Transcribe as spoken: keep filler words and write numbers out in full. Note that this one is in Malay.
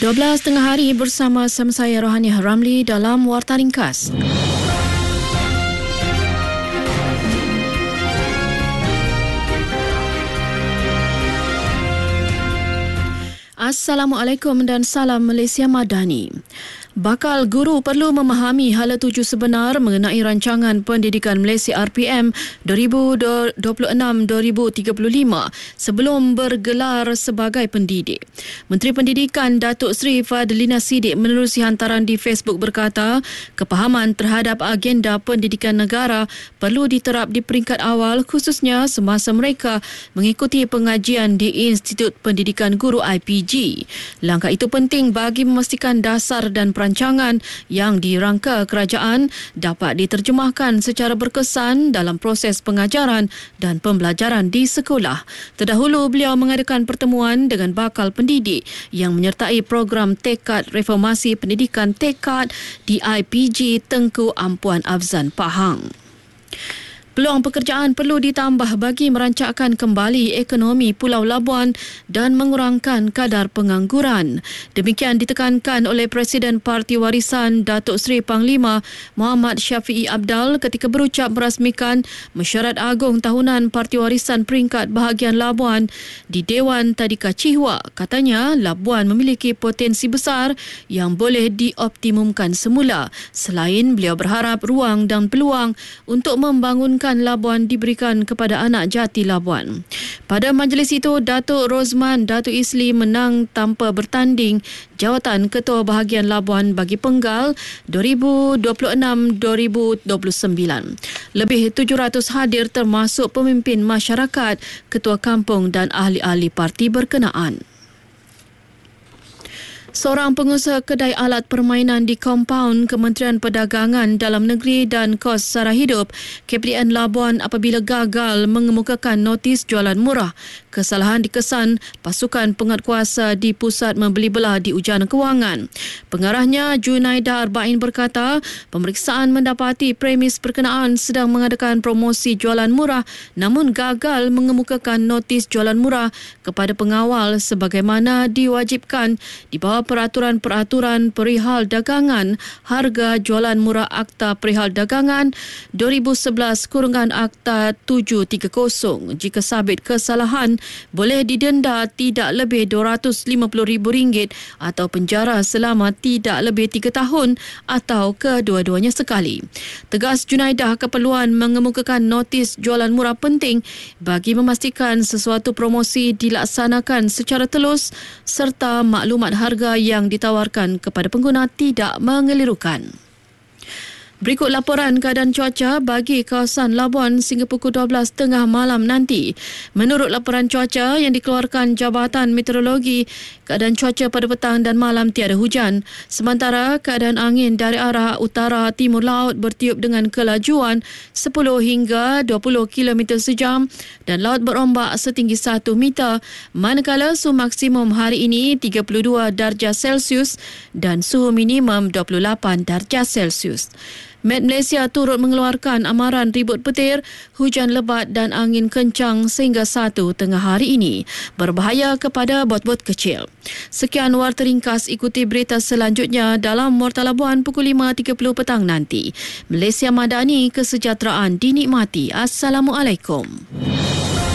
dua belas tengah hari bersama-sama saya Rohani Ramli dalam Warta Ringkas. Assalamualaikum dan salam Malaysia Madani. Bakal guru perlu memahami hala tuju sebenar mengenai rancangan pendidikan Malaysia R P M dua ribu dua puluh enam hingga dua ribu tiga puluh lima sebelum bergelar sebagai pendidik. Menteri Pendidikan Datuk Seri Fadlina Siddiq menerusi hantaran di Facebook berkata, kepahaman terhadap agenda pendidikan negara perlu diterap di peringkat awal khususnya semasa mereka mengikuti pengajian di Institut Pendidikan Guru I P G. Langkah itu penting bagi memastikan dasar dan perancangan yang dirangka kerajaan dapat diterjemahkan secara berkesan dalam proses pengajaran dan pembelajaran di sekolah. Terdahulu beliau mengadakan pertemuan dengan bakal pendidik yang menyertai program tekad reformasi pendidikan tekad di I P G Tengku Ampuan Afzan Pahang. Peluang pekerjaan perlu ditambah bagi merancakkan kembali ekonomi Pulau Labuan dan mengurangkan kadar pengangguran. Demikian ditekankan oleh Presiden Parti Warisan Datuk Seri Panglima Muhammad Syafiee Apdal ketika berucap merasmikan Mesyuarat Agung Tahunan Parti Warisan Peringkat Bahagian Labuan di Dewan Tadika Chihwa. Katanya, Labuan memiliki potensi besar yang boleh dioptimumkan semula. Selain, beliau berharap ruang dan peluang untuk membangun Labuan diberikan kepada anak jati Labuan. Pada majlis itu, Datuk Rozman Datuk Isli menang tanpa bertanding jawatan Ketua Bahagian Labuan bagi penggal dua ribu dua puluh enam hingga dua ribu dua puluh sembilan. Lebih tujuh ratus hadir termasuk pemimpin masyarakat, ketua kampung dan ahli-ahli parti berkenaan. Seorang pengusaha kedai alat permainan di kompaun Kementerian Perdagangan Dalam Negeri dan Kos Sara Hidup K P D N Labuan apabila gagal mengemukakan notis jualan murah. Kesalahan dikesan pasukan penguatkuasa di Pusat Membeli Belah di Ujana Kewangan. Pengarahnya Junaidah Arba'in berkata, pemeriksaan mendapati premis berkenaan sedang mengadakan promosi jualan murah namun gagal mengemukakan notis jualan murah kepada pengawal sebagaimana diwajibkan di bawah peraturan-peraturan perihal dagangan harga jualan murah Akta Perihal Dagangan dua ribu sebelas kurungan Akta tujuh tiga kosong. Jika sabit kesalahan, boleh didenda tidak lebih dua ratus lima puluh ribu ringgit atau penjara selama tidak lebih tiga tahun atau kedua-duanya sekali. Tegas Junaidah, keperluan mengemukakan notis jualan murah penting bagi memastikan sesuatu promosi dilaksanakan secara telus serta maklumat harga yang ditawarkan kepada pengguna tidak mengelirukan. Berikut laporan keadaan cuaca bagi kawasan Labuan sehingga pukul dua belas tengah malam nanti. Menurut laporan cuaca yang dikeluarkan Jabatan Meteorologi, keadaan cuaca pada petang dan malam tiada hujan. Sementara keadaan angin dari arah utara timur laut bertiup dengan kelajuan sepuluh hingga dua puluh kilometer sejam dan laut berombak setinggi satu meter. Manakala suhu maksimum hari ini tiga puluh dua darjah Celsius dan suhu minimum dua puluh lapan darjah Celsius. Met Malaysia turut mengeluarkan amaran ribut petir, hujan lebat dan angin kencang sehingga satu tengah hari ini. Berbahaya kepada bot-bot kecil. Sekian Warta Ringkas, ikuti berita selanjutnya dalam Warta Labuan pukul lima tiga puluh petang nanti. Malaysia Madani, kesejahteraan dinikmati. Assalamualaikum.